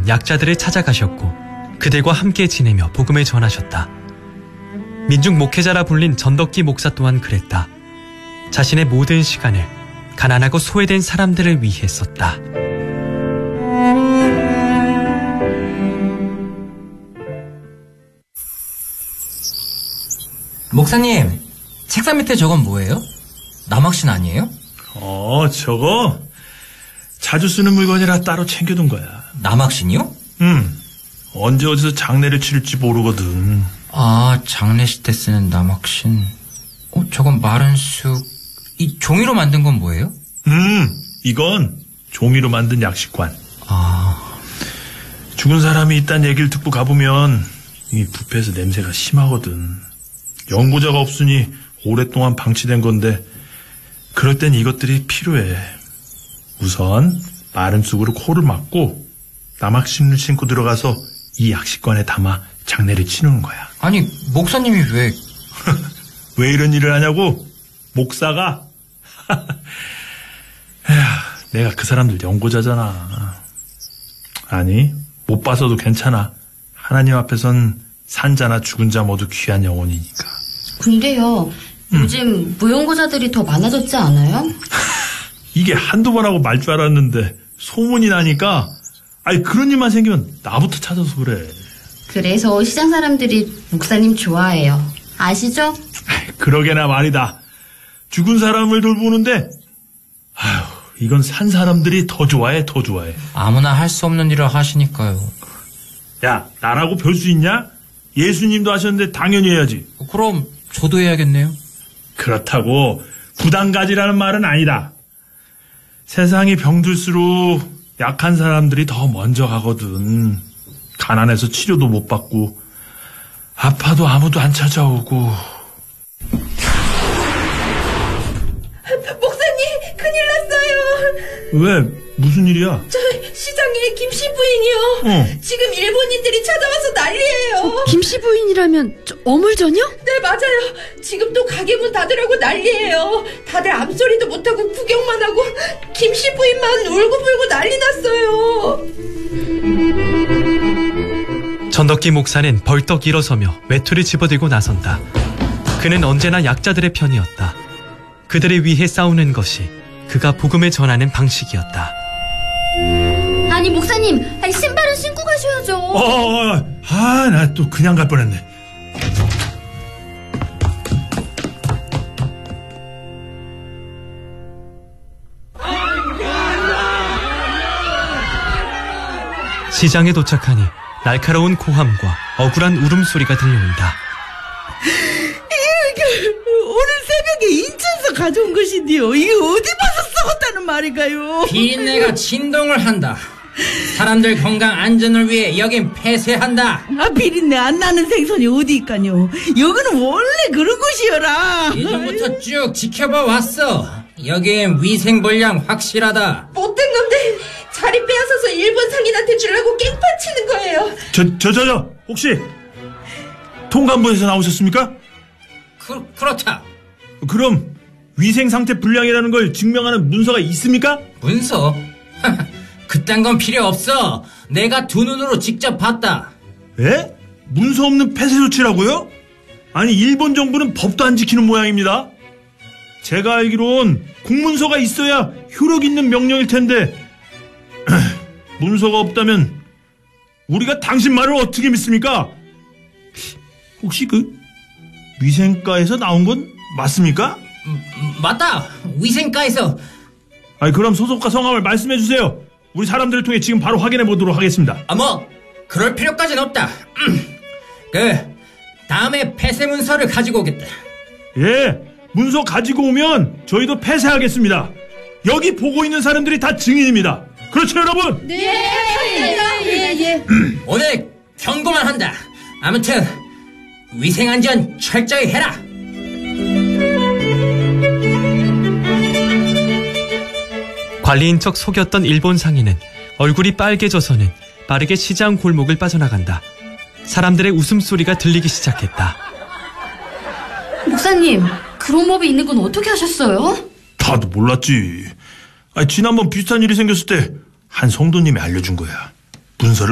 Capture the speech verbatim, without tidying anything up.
목사님은 약자들을 찾아가셨고 그들과 함께 지내며 복음을 전하셨다. 민중 목회자라 불린 전덕기 목사 또한 그랬다. 자신의 모든 시간을 가난하고 소외된 사람들을 위해 썼다. 목사님, 책상 밑에 저건 뭐예요? 남학신 아니에요? 어, 저거 자주 쓰는 물건이라 따로 챙겨둔 거야. 남학신이요? 응. 언제 어디서 장례를 치를지 모르거든. 아, 장례식 때 쓰는 남학신. 어, 저건 마른 쑥. 이 종이로 만든 건 뭐예요? 음, 이건 종이로 만든 약식관. 아, 죽은 사람이 있다는 얘기를 듣고 가보면 이 부패에서 냄새가 심하거든. 연고자가 없으니 오랫동안 방치된 건데 그럴 땐 이것들이 필요해. 우선 마른 쑥으로 코를 막고 남학신을 신고 들어가서 이 약식관에 담아 장례를 치르는 거야. 아니, 목사님이 왜... 왜 이런 일을 하냐고? 목사가? 에휴, 내가 그 사람들 연고자잖아. 아니, 못 봐서도 괜찮아. 하나님 앞에선 산자나 죽은 자 모두 귀한 영혼이니까. 근데요, 요즘 음. 무용고자들이 더 많아졌지 않아요? 이게 한두 번 하고 말 줄 알았는데 소문이 나니까 아니 그런 일만 생기면 나부터 찾아서 그래. 그래서 시장 사람들이 목사님 좋아해요. 아시죠? 그러게나 말이다. 죽은 사람을 돌보는데 아휴, 이건 산 사람들이 더 좋아해 더 좋아해. 아무나 할 수 없는 일을 하시니까요. 야, 나라고 별 수 있냐? 예수님도 하셨는데 당연히 해야지. 그럼 저도 해야겠네요. 그렇다고 부담 가지라는 말은 아니다. 세상이 병들수록 약한 사람들이 더 먼저 가거든. 가난해서 치료도 못 받고 아파도 아무도 안 찾아오고. 목사님, 큰일 났어요. 왜? 무슨 일이야? 저 시장의 김씨 부인이요. 어. 지금 일본인들이 찾아와서 난리예요. 김씨 부인이라면 저 어물전이요? 네, 맞아요. 지금 또 가게 문 닫으라고 난리예요. 다들 암소리도 못하고 구경만 하고 김씨 부인만 울고불고 난리 났어요. 전덕기 목사는 벌떡 일어서며 외투를 집어들고 나선다. 그는 언제나 약자들의 편이었다. 그들을 위해 싸우는 것이 그가 복음을 전하는 방식이었다. 아니 목사님, 아니, 신발은 신고 가셔야죠. 어, 아, 나 또 그냥 갈 뻔했네. 시장에 도착하니 날카로운 고함과 억울한 울음소리가 들려온다. 오늘 새벽에 인천서 가져온 것인데요. 이게 어디 봐서 썩었다는 말인가요? 비린내가 진동을 한다. 사람들 건강 안전을 위해 여긴 폐쇄한다. 아, 비린내 안 나는 생선이 어디 있까요? 여기는 원래 그런 곳이여라. 예전부터 쭉 지켜봐 왔어. 여긴 위생 불량 확실하다. 못된 놈들 자리 빼앗아서 일본 상인한테 주려고 깽판 치는 거예요. 저, 저, 저, 저 혹시 통관부에서 나오셨습니까? 그, 그렇다. 그럼 위생상태 불량이라는 걸 증명하는 문서가 있습니까? 문서? 그딴 건 필요 없어. 내가 두 눈으로 직접 봤다. 예? 문서 없는 폐쇄 조치라고요? 아니, 일본 정부는 법도 안 지키는 모양입니다. 제가 알기론 공문서가 있어야 효력 있는 명령일 텐데 문서가 없다면 우리가 당신 말을 어떻게 믿습니까? 혹시 그 위생과에서 나온 건 맞습니까? 음, 맞다. 위생과에서. 아니, 그럼 소속과 성함을 말씀해 주세요. 우리 사람들을 통해 지금 바로 확인해 보도록 하겠습니다. 아, 뭐 그럴 필요까지는 없다. 그 다음에 폐쇄 문서를 가지고 오겠다. 예, 문서 가지고 오면 저희도 폐쇄하겠습니다. 여기 보고 있는 사람들이 다 증인입니다. 그렇죠, 여러분? 네, 예, 예, 예. 오늘 경고만 한다. 아무튼 위생안전 철저히 해라. 관리인 척 속였던 일본 상인은 얼굴이 빨개져서는 빠르게 시장 골목을 빠져나간다. 사람들의 웃음소리가 들리기 시작했다. 목사님, 그런 법이 있는 건 어떻게 하셨어요? 다도 몰랐지. 아니, 지난번 비슷한 일이 생겼을 때 한 성도님이 알려준 거야. 문서를